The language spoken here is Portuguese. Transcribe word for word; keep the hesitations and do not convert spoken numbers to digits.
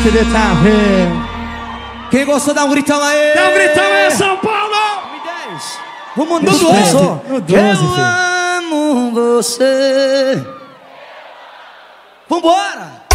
F D T. Quem gostou, dá um gritão aí. Dá um gritão aí, São Paulo. Vamos no doze. No doze, Eu filho. amo você. Vambora.